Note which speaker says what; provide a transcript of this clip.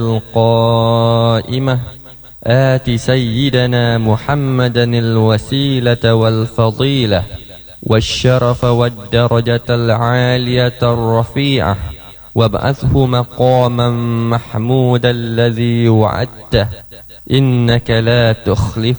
Speaker 1: القائمة آت سيدنا محمدا الوسيلة والفضيلة والشرف والدرجة العالية الرفيعة وابعثه مقاما محمودا الذي وعدته إنك لا تخلف